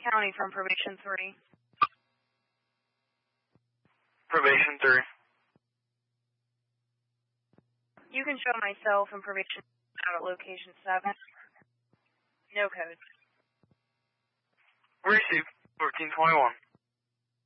County from Probation 3. Probation 3. You can show myself in Probation out at location 7. No code. Received 1421.